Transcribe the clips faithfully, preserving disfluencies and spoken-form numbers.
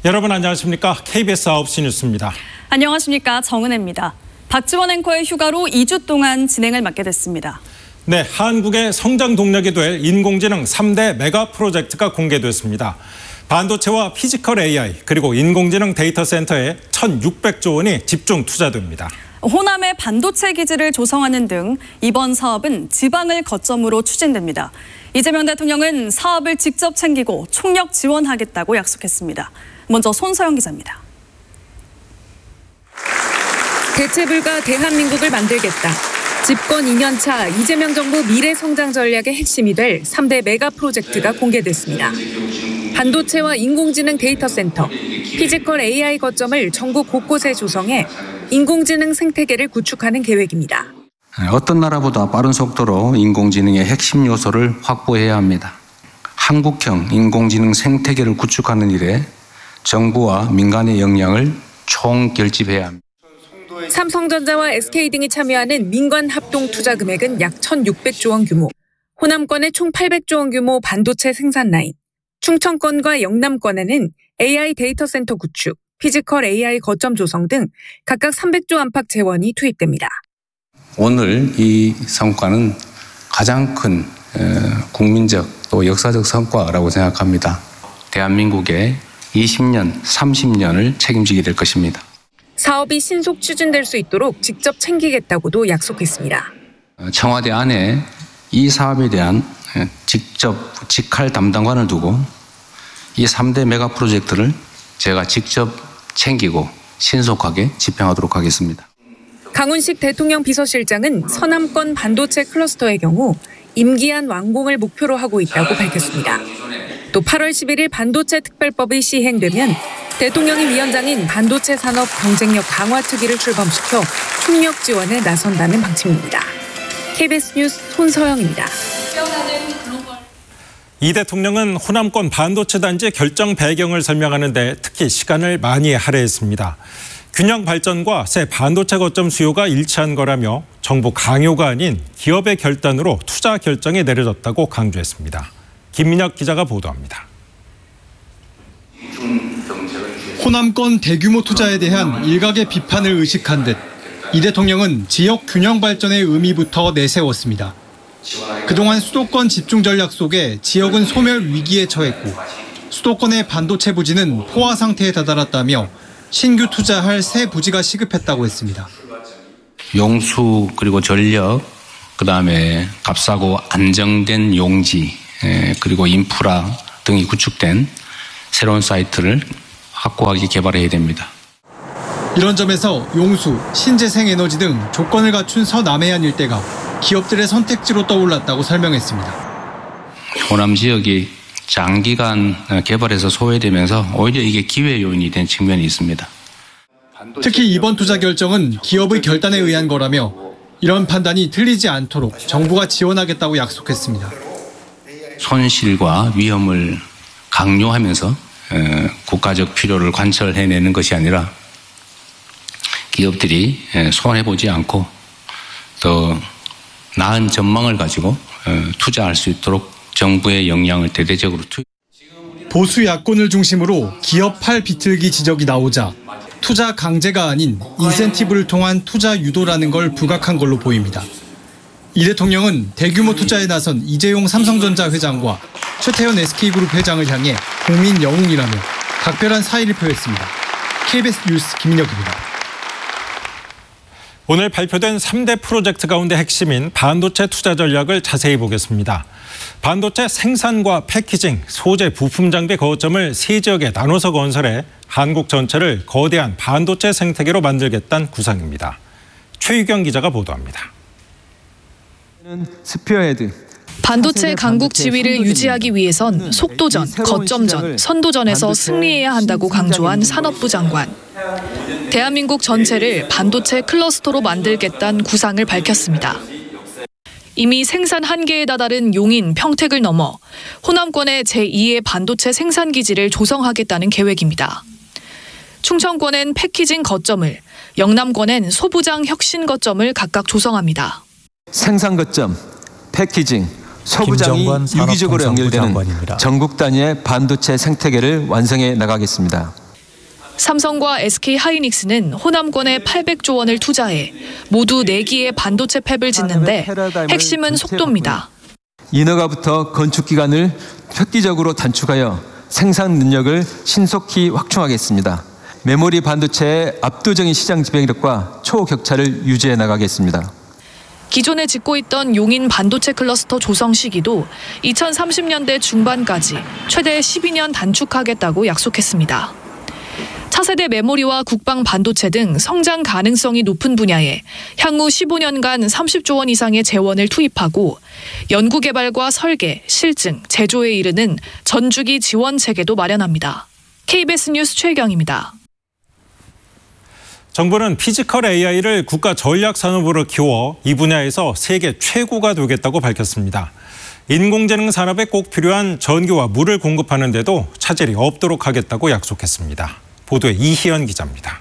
여러분 안녕하십니까? 케이비에스 아홉 시 뉴스입니다. 안녕하십니까? 정은혜입니다. 박지원 앵커의 휴가로 이 주 동안 진행을 맡게 됐습니다. 네, 한국의 성장 동력이 될 인공지능 삼 대 메가 프로젝트가 공개됐습니다. 반도체와 피지컬 에이아이 그리고 인공지능 데이터 센터에 천육백조 원이 집중 투자됩니다. 호남의 반도체 기지를 조성하는 등 이번 사업은 지방을 거점으로 추진됩니다. 이재명 대통령은 사업을 직접 챙기고 총력 지원하겠다고 약속했습니다. 먼저 손서영 기자입니다. 대체불가 대한민국을 만들겠다. 집권 이 년 차 이재명 정부 미래 성장 전략의 핵심이 될 삼 대 메가 프로젝트가 공개됐습니다. 반도체와 인공지능 데이터 센터, 피지컬 에이아이 거점을 전국 곳곳에 조성해 인공지능 생태계를 구축하는 계획입니다. 어떤 나라보다 빠른 속도로 인공지능의 핵심 요소를 확보해야 합니다. 한국형 인공지능 생태계를 구축하는 일에 정부와 민간의 역량을 총결집해야 합니다. 삼성전자와 에스케이 등이 참여하는 민관 합동 투자 금액은 약 천육백조 원 규모, 호남권의 총 팔백조 원 규모 반도체 생산 라인, 충청권과 영남권에는 에이아이 데이터 센터 구축, 피지컬 에이아이 거점 조성 등 각각 삼백조 안팎 재원이 투입됩니다. 오늘 이 성과는 가장 큰 국민적 또 역사적 성과라고 생각합니다. 대한민국의 이십 년, 삼십 년을 책임지게 될 것입니다. 사업이 신속 추진될 수 있도록 직접 챙기겠다고도 약속했습니다. 청와대 안에 이 사업에 대한 직접 직할 담당관을 두고 이 삼 대 메가 프로젝트를 제가 직접 챙기고 신속하게 집행하도록 하겠습니다. 강훈식 대통령 비서실장은 서남권 반도체 클러스터의 경우 임기한 완공을 목표로 하고 있다고 밝혔습니다. 또 팔월 십일일 반도체 특별법이 시행되면 대통령이 위원장인 반도체 산업 경쟁력 강화 특위를 출범시켜 총력 지원에 나선다는 방침입니다. 케이비에스 뉴스 손서영입니다. 이 대통령은 호남권 반도체 단지 결정 배경을 설명하는 데 특히 시간을 많이 할애했습니다. 균형 발전과 새 반도체 거점 수요가 일치한 거라며 정부 강요가 아닌 기업의 결단으로 투자 결정이 내려졌다고 강조했습니다. 김민혁 기자가 보도합니다. 호남권 대규모 투자에 대한 일각의 비판을 의식한 듯 이 대통령은 지역 균형 발전의 의미부터 내세웠습니다. 그동안 수도권 집중 전략 속에 지역은 소멸 위기에 처했고 수도권의 반도체 부지는 포화 상태에 다다랐다며 신규 투자할 새 부지가 시급했다고 했습니다. 용수 그리고 전력, 그다음에 값싸고 안정된 용지, 그리고 인프라 등이 구축된 새로운 사이트를 확고하게 개발해야 됩니다. 이런 점에서 용수, 신재생 에너지 등 조건을 갖춘 서남해안 일대가 기업들의 선택지로 떠올랐다고 설명했습니다. 호남 지역이 장기간 개발해서 소외되면서 오히려 이게 기회 요인이 된 측면이 있습니다. 특히 이번 투자 결정은 기업의 결단에 의한 거라며 이런 판단이 틀리지 않도록 정부가 지원하겠다고 약속했습니다. 손실과 위험을 강요하면서 국가적 필요를 관철해내는 것이 아니라 기업들이 손해보지 않고 더 나은 전망을 가지고 투자할 수 있도록 정부의 역량을 대대적으로 투입. 보수 야권을 중심으로 기업할 비틀기 지적이 나오자 투자 강제가 아닌 인센티브를 통한 투자 유도라는 걸 부각한 걸로 보입니다. 이 대통령은 대규모 투자에 나선 이재용 삼성전자 회장과 최태원 에스케이그룹 회장을 향해 국민 영웅이라며 각별한 사의를 표했습니다. 케이비에스 뉴스 김민혁입니다. 오늘 발표된 삼 대 프로젝트 가운데 핵심인 반도체 투자 전략을 자세히 보겠습니다. 반도체 생산과 패키징, 소재 부품 장비 거점을 세 지역에 나눠서 건설해 한국 전체를 거대한 반도체 생태계로 만들겠다는 구상입니다. 최유경 기자가 보도합니다. 스피어헤드. 반도체 강국 지위를 유지하기 위해선 속도전, 거점전, 선도전에서 승리해야 한다고 강조한 산업부 장관. 대한민국 전체를 반도체 클러스터로 만들겠다는 구상을 밝혔습니다. 이미 생산 한계에 다다른 용인, 평택을 넘어 호남권의 제이의 반도체 생산 기지를 조성하겠다는 계획입니다. 충청권엔 패키징 거점을, 영남권엔 소부장 혁신 거점을 각각 조성합니다. 생산 거점, 패키징, 소부장이 유기적으로 연결되는 전국 단위의 반도체 생태계를 완성해 나가겠습니다. 삼성과 에스케이하이닉스는 호남권에 팔백조 원을 투자해 모두 네 기의 반도체 팹을 짓는데 핵심은 속도입니다. 인허가부터 건축 기간을 획기적으로 단축하여 생산 능력을 신속히 확충하겠습니다. 메모리 반도체의 압도적인 시장 지배력과 초격차를 유지해 나가겠습니다. 기존에 짓고 있던 용인 반도체 클러스터 조성 시기도 이천삼십 년대 중반까지 최대 십이 년 단축하겠다고 약속했습니다. 차세대 메모리와 국방 반도체 등 성장 가능성이 높은 분야에 향후 십오 년간 삼십조 원 이상의 재원을 투입하고 연구개발과 설계, 실증, 제조에 이르는 전주기 지원 체계도 마련합니다. 케이비에스 뉴스 최경입니다. 정부는 피지컬 에이아이를 국가 전략 산업으로 키워 이 분야에서 세계 최고가 되겠다고 밝혔습니다. 인공지능 산업에 꼭 필요한 전기와 물을 공급하는 데도 차질이 없도록 하겠다고 약속했습니다. 보도에 이희연 기자입니다.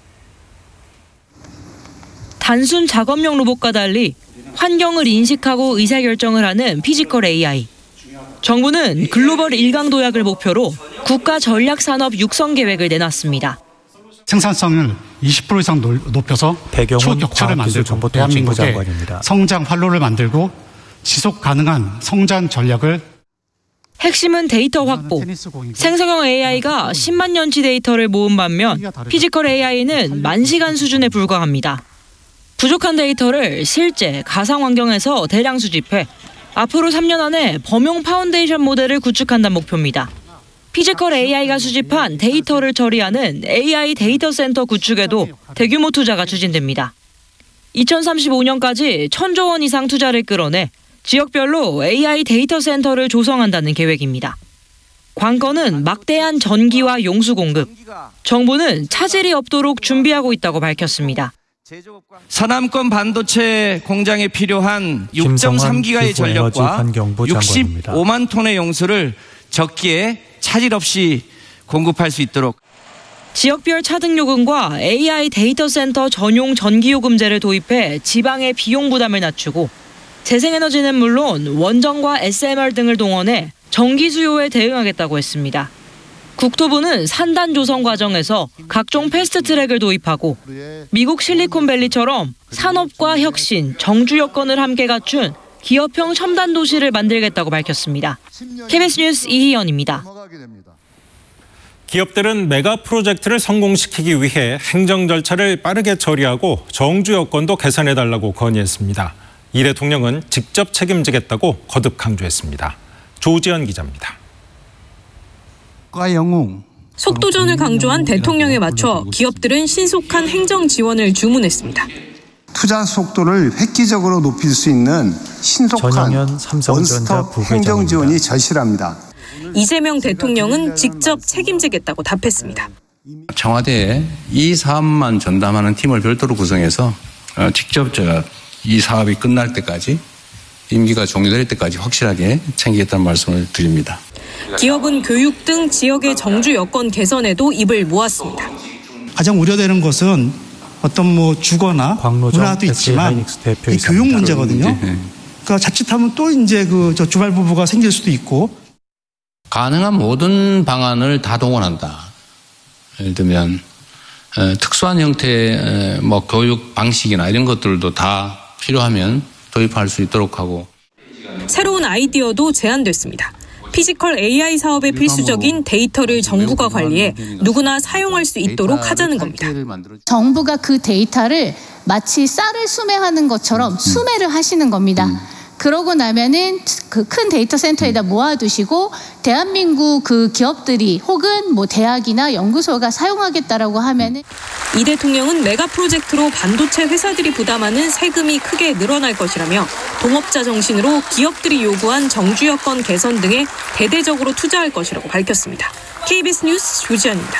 단순 작업용 로봇과 달리 환경을 인식하고 의사결정을 하는 피지컬 에이아이. 정부는 글로벌 일강 도약을 목표로 국가 전략 산업 육성 계획을 내놨습니다. 생산성을 이십 퍼센트 이상 높여서 초격차를 만들고 대한민국의 성장 활로를 만들고 지속 가능한 성장 전략을. 핵심은 데이터 확보. 생성형 에이아이가 십만 년치 데이터를 모은 반면 피지컬 에이아이는 만 시간 수준에 불과합니다. 부족한 데이터를 실제 가상 환경에서 대량 수집해 앞으로 삼 년 안에 범용 파운데이션 모델을 구축한다는 목표입니다. 피지컬 에이아이가 수집한 데이터를 처리하는 에이아이 데이터 센터 구축에도 대규모 투자가 추진됩니다. 이천삼십오 년까지 천조 원 이상 투자를 끌어내 지역별로 에이아이 데이터 센터를 조성한다는 계획입니다. 관건은 막대한 전기와 용수 공급. 정부는 차질이 없도록 준비하고 있다고 밝혔습니다. 서남권 반도체 공장에 필요한 육 점 삼 기가의 전력과 육십오만 톤의 용수를 적기에 차질 없이 공급할 수 있도록. 지역별 차등 요금과 에이아이 데이터 센터 전용 전기요금제를 도입해 지방의 비용 부담을 낮추고 재생에너지는 물론 원전과 에스엠알 등을 동원해 전기 수요에 대응하겠다고 했습니다. 국토부는 산단 조성 과정에서 각종 패스트트랙을 도입하고 미국 실리콘밸리처럼 산업과 혁신, 정주 여건을 함께 갖춘 기업형 첨단 도시를 만들겠다고 밝혔습니다. 케이비에스 뉴스 이희연입니다. 기업들은 메가 프로젝트를 성공시키기 위해 행정 절차를 빠르게 처리하고 정주 여건도 개선해달라고 건의했습니다. 이 대통령은 직접 책임지겠다고 거듭 강조했습니다. 조지연 기자입니다. 속도전을 강조한 대통령에 맞춰 기업들은 신속한 행정 지원을 주문했습니다. 투자 속도를 획기적으로 높일 수 있는 신속한 원스톱 행정 지원이 절실합니다. 이재명 대통령은 직접 책임지겠다고 답했습니다. 청와대에 이 사업만 전담하는 팀을 별도로 구성해서 직접 제가 이 사업이 끝날 때까지 임기가 종료될 때까지 확실하게 챙기겠다는 말씀을 드립니다. 기업은 교육 등 지역의 정주 여건 개선에도 입을 모았습니다. 가장 우려되는 것은 어떤 뭐 주거나 문화도 있지만 이 교육 문제거든요. 그러니까 자칫하면 또 이제 그 저 주말 부부가 생길 수도 있고. 가능한 모든 방안을 다 동원한다. 예를 들면 특수한 형태의 뭐 교육 방식이나 이런 것들도 다 필요하면 도입할 수 있도록 하고. 새로운 아이디어도 제안됐습니다. 피지컬 에이아이 사업의 필수적인 데이터를 정부가 관리해 누구나 사용할 수 있도록 하자는 겁니다. 정부가 그 데이터를 마치 쌀을 수매하는 것처럼 수매를 하시는 겁니다. 그러고 나면은 그 큰 데이터 센터에다 모아두시고 대한민국 그 기업들이 혹은 뭐 대학이나 연구소가 사용하겠다라고 하면은. 이 대통령은 메가 프로젝트로 반도체 회사들이 부담하는 세금이 크게 늘어날 것이라며 동업자 정신으로 기업들이 요구한 정주 여건 개선 등에 대대적으로 투자할 것이라고 밝혔습니다. 케이비에스 뉴스 조지연입니다.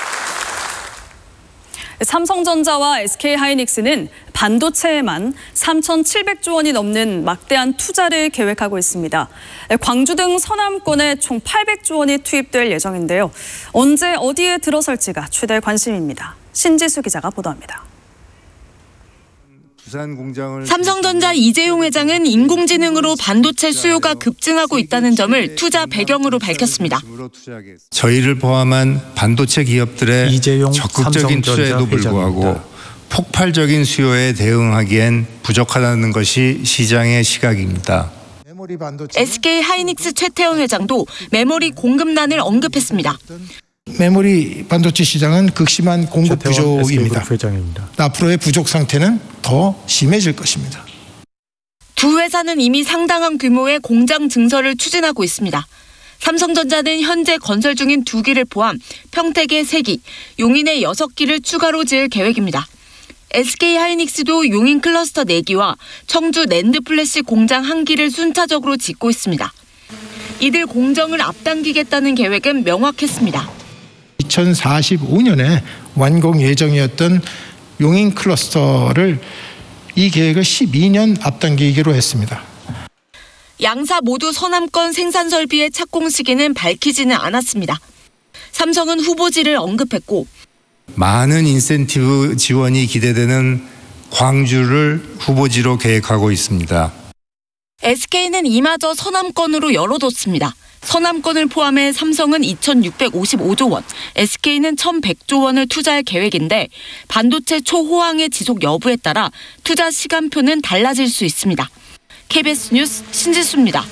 삼성전자와 에스케이하이닉스는 반도체에만 삼천칠백조 원이 넘는 막대한 투자를 계획하고 있습니다. 광주 등 서남권에 총 팔백조 원이 투입될 예정인데요. 언제 어디에 들어설지가 최대 관심입니다. 신지수 기자가 보도합니다. 삼성전자 이재용 회장은 인공지능으로 반도체 수요가 급증하고 있다는 점을 투자 배경으로 밝혔습니다. 저희를 포함한 반도체 기업들의 적극적인 투자에도 불구하고 폭발적인 수요에 대응하기엔 부족하다는 것이 시장의 시각입니다. 에스케이 하이닉스 최태원 회장도 메모리 공급난을 언급했습니다. 메모리 반도체 시장은 극심한 공급 부족입니다. 앞으로의 부족 상태는 더 심해질 것입니다. 두 회사는 이미 상당한 규모의 공장 증설을 추진하고 있습니다. 삼성전자는 현재 건설 중인 두 기를 포함 평택에 세 기, 용인에 여섯 기를 추가로 지을 계획입니다. 에스케이 하이닉스도 용인 클러스터 네 기와 청주 낸드 플래시 공장 한 기를 순차적으로 짓고 있습니다. 이들 공정을 앞당기겠다는 계획은 명확했습니다. 이천사십오 년에 완공 예정이었던 용인 클러스터를 이 계획을 십이 년 앞당기기로 했습니다. 양사 모두 서남권 생산 설비의 착공 시기는 밝히지는 않았습니다. 삼성은 후보지를 언급했고 많은 인센티브 지원이 기대되는 광주를 후보지로 계획하고 있습니다. 에스케이는 이마저 서남권으로 열어뒀습니다. 서남권을 포함해 삼성은 이천육백오십오조 원, 에스케이는 천백조 원을 투자할 계획인데 반도체 초호황의 지속 여부에 따라 투자 시간표는 달라질 수 있습니다. 케이비에스 뉴스 신지수입니다.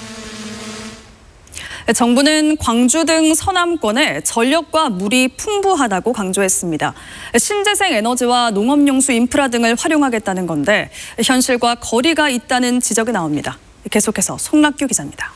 정부는 광주 등 서남권에 전력과 물이 풍부하다고 강조했습니다. 신재생 에너지와 농업용수 인프라 등을 활용하겠다는 건데 현실과 거리가 있다는 지적이 나옵니다. 계속해서 송락규 기자입니다.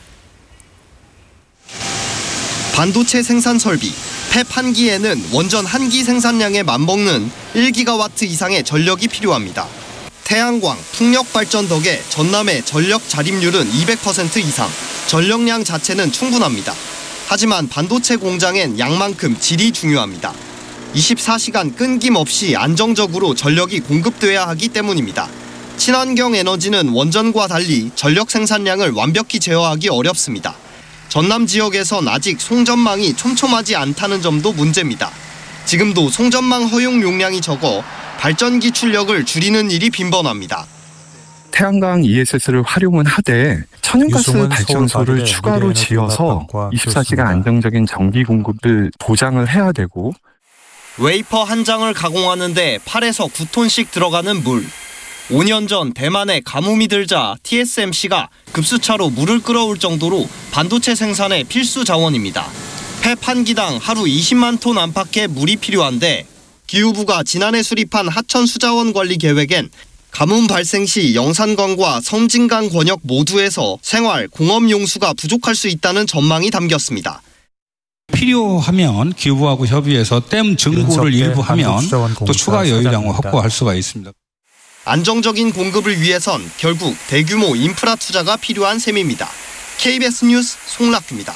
반도체 생산 설비, 팹 한 기에는 원전 한 기 생산량에 맞먹는 일 기가와트 이상의 전력이 필요합니다. 태양광, 풍력 발전 덕에 전남의 전력 자립률은 이백 퍼센트 이상, 전력량 자체는 충분합니다. 하지만 반도체 공장엔 양만큼 질이 중요합니다. 이십사 시간 끊김없이 안정적으로 전력이 공급돼야 하기 때문입니다. 친환경 에너지는 원전과 달리 전력 생산량을 완벽히 제어하기 어렵습니다. 전남 지역에선 아직 송전망이 촘촘하지 않다는 점도 문제입니다. 지금도 송전망 허용 용량이 적어 발전기 출력을 줄이는 일이 빈번합니다. 태양광 이에스에스를 활용은 하되 천연가스 발전소를 추가로 지어서 이십사 시간 안정적인 전기 공급을 보장을 해야 되고 웨이퍼 한 장을 가공하는데 팔에서 구 톤씩 들어가는 물. 오 년 전 대만에 가뭄이 들자 티에스엠씨가 급수차로 물을 끌어올 정도로 반도체 생산의 필수 자원입니다. 팹 한 기당 하루 이십만 톤 안팎의 물이 필요한데 기후부가 지난해 수립한 하천 수자원 관리 계획엔 가뭄 발생 시 영산강과 섬진강 권역 모두에서 생활, 공업 용수가 부족할 수 있다는 전망이 담겼습니다. 필요하면 기후부하고 협의해서 댐 증고를 일부 하면 또 추가 여유량을 확보할 수가 있습니다. 안정적인 공급을 위해선 결국 대규모 인프라 투자가 필요한 셈입니다. 케이비에스 뉴스 송락규입니다.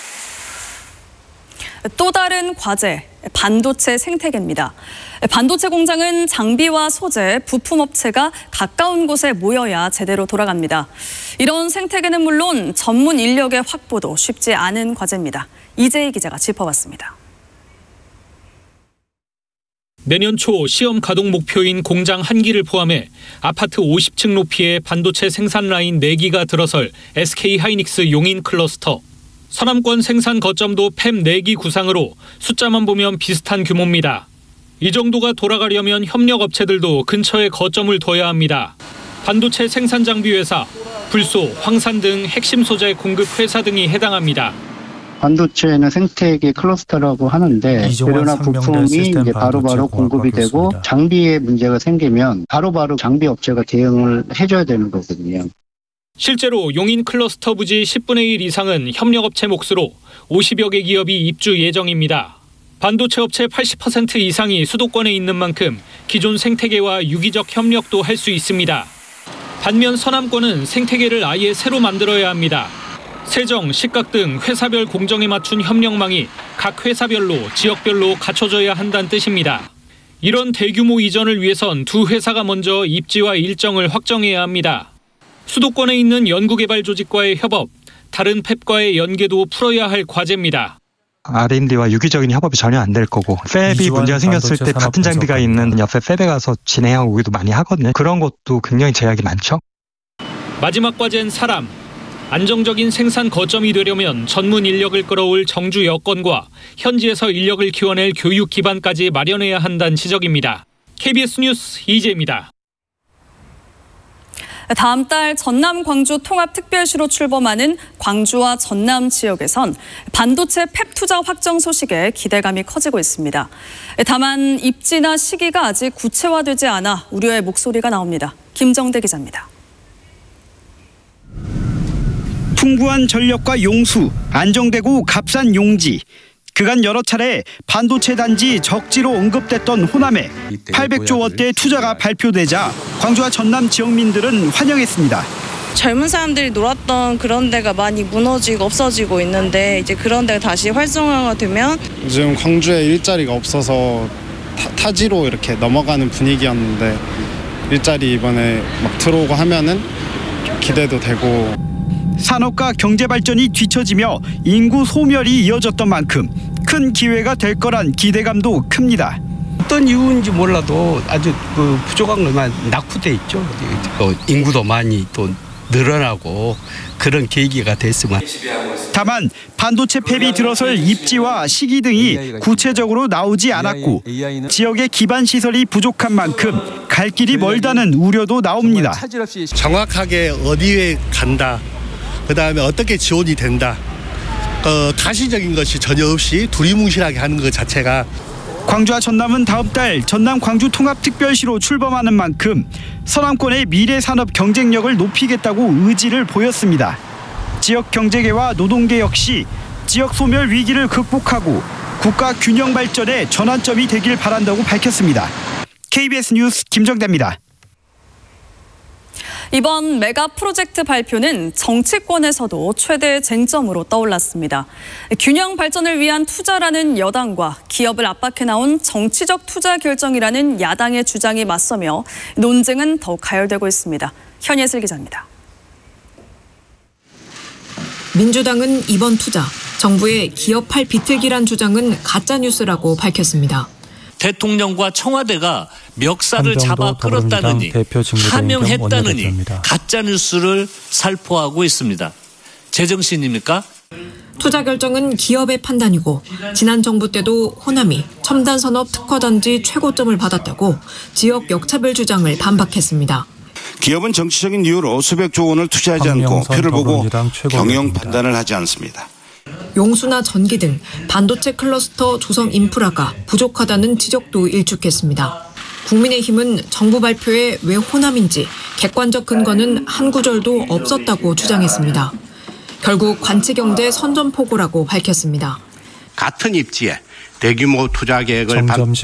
또 다른 과제, 반도체 생태계입니다. 반도체 공장은 장비와 소재, 부품업체가 가까운 곳에 모여야 제대로 돌아갑니다. 이런 생태계는 물론 전문 인력의 확보도 쉽지 않은 과제입니다. 이재희 기자가 짚어봤습니다. 내년 초 시험 가동 목표인 공장 한 기를 포함해 아파트 오십 층 높이의 반도체 생산 라인 네 기가 들어설 에스케이 하이닉스 용인 클러스터. 서남권 생산 거점도 팹 네 기 구상으로 숫자만 보면 비슷한 규모입니다. 이 정도가 돌아가려면 협력 업체들도 근처에 거점을 둬야 합니다. 반도체 생산 장비 회사, 불소, 황산 등 핵심 소재 공급 회사 등이 해당합니다. 반도체는 생태계 클러스터라고 하는데 재료나 부품이 이제 바로바로 공급이 되고 장비에 문제가 생기면 바로바로 장비 업체가 대응을 해줘야 되는 거거든요. 실제로 용인 클러스터 부지 십분의 일 이상은 협력업체 몫으로 오십여 개 기업이 입주 예정입니다. 반도체 업체 팔십 퍼센트 이상이 수도권에 있는 만큼 기존 생태계와 유기적 협력도 할 수 있습니다. 반면 서남권은 생태계를 아예 새로 만들어야 합니다. 세정, 식각 등 회사별 공정에 맞춘 협력망이 각 회사별로 지역별로 갖춰져야 한다는 뜻입니다. 이런 대규모 이전을 위해선 두 회사가 먼저 입지와 일정을 확정해야 합니다. 수도권에 있는 연구개발 조직과의 협업, 다른 팹과의 연계도 풀어야 할 과제입니다. 알 앤 디와 유기적인 협업이 전혀 안 될 거고 팹이 문제가 생겼을 때 같은 장비가 있는 옆에 팹에 가서 진행하고 오기도 많이 하거든요. 그런 것도 굉장히 제약이 많죠. 마지막 과제는 사람. 안정적인 생산 거점이 되려면 전문 인력을 끌어올 정주 여건과 현지에서 인력을 키워낼 교육 기반까지 마련해야 한다는 지적입니다. 케이비에스 뉴스 이재입니다. 다음 달 전남 광주 통합특별시로 출범하는 광주와 전남 지역에선 반도체 팹 투자 확정 소식에 기대감이 커지고 있습니다. 다만 입지나 시기가 아직 구체화되지 않아 우려의 목소리가 나옵니다. 김정대 기자입니다. 풍부한 전력과 용수, 안정되고 값싼 용지. 그간 여러 차례 반도체 단지 적지로 언급됐던 호남에 팔백조 원대 투자가 발표되자 광주와 전남 지역민들은 환영했습니다. 젊은 사람들이 놀았던 그런 데가 많이 무너지고 없어지고 있는데 이제 그런 데가 다시 활성화가 되면 요즘 광주에 일자리가 없어서 타, 타지로 이렇게 넘어가는 분위기였는데 일자리 이번에 막 들어오고 하면은 기대도 되고. 산업과 경제 발전이 뒤처지며 인구 소멸이 이어졌던 만큼 큰 기회가 될 거란 기대감도 큽니다. 어떤 이유인지 몰라도 아주 그 부족한 것만 낙후돼 있죠. 인구도 많이 또 늘어나고 그런 계기가 됐으면. 다만 반도체 팹이 들어설 입지와 시기 등이 구체적으로 나오지 않았고 지역의 기반 시설이 부족한 만큼 갈 길이 멀다는 우려도 나옵니다. 정확하게 어디에 간다. 그다음에 어떻게 지원이 된다. 어, 가시적인 것이 전혀 없이 두리뭉실하게 하는 것 자체가. 광주와 전남은 다음 달 전남 광주 통합특별시로 출범하는 만큼 서남권의 미래 산업 경쟁력을 높이겠다고 의지를 보였습니다. 지역 경제계와 노동계 역시 지역 소멸 위기를 극복하고 국가 균형 발전의 전환점이 되길 바란다고 밝혔습니다. 케이비에스 뉴스 김정대입니다. 이번 메가 프로젝트 발표는 정치권에서도 최대 쟁점으로 떠올랐습니다. 균형 발전을 위한 투자라는 여당과 기업을 압박해 나온 정치적 투자 결정이라는 야당의 주장이 맞서며 논쟁은 더욱 가열되고 있습니다. 현예슬 기자입니다. 민주당은 이번 투자, 정부의 기업할 비틀기란 주장은 가짜뉴스라고 밝혔습니다. 대통령과 청와대가 멱살을 잡아 끌었다느니 하명했다느니 가짜뉴스를 살포하고 있습니다. 제정신입니까? 투자 결정은 기업의 판단이고 지난 정부 때도 호남이 첨단산업 특화단지 최고점을 받았다고 지역 역차별 주장을 반박했습니다. 기업은 정치적인 이유로 수백조 원을 투자하지 않고 표를 보고 경영 판단을 하지 않습니다. 용수나 전기 등 반도체 클러스터 조성 인프라가 부족하다는 지적도 일축했습니다. 국민의힘은 정부 발표에 왜 호남인지 객관적 근거는 한 구절도 없었다고 주장했습니다. 결국 관치경제 선전포고라고 밝혔습니다. 같은 입지에 대규모 투자 계획을